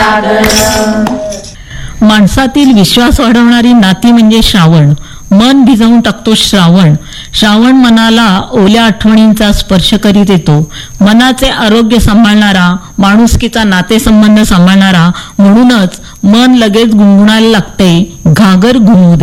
माणसातील विश्वास वाढवणारी नाती म्हणजे श्रावण. मन भिजवून टाकतो श्रावण. श्रावण मनाला ओल्या आठवणींचा स्पर्श करीत येतो. मनाचे आरोग्य सांभाळणारा, माणुसकीचा नातेसंबंध सांभाळणारा, म्हणूनच मन लगेच गुणगुणायला लागते, घागर घुमू दे.